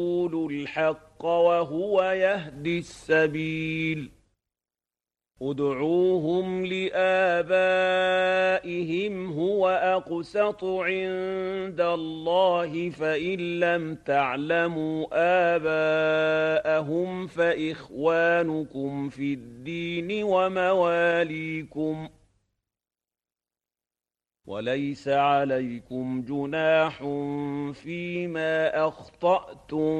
يقول الحق وهو يهدي السبيل ادعوهم لآبائهم هو أقسط عند الله فإن لم تعلموا آباءهم فإخوانكم في الدين ومواليكم وليس عليكم جناح فيما أخطأتم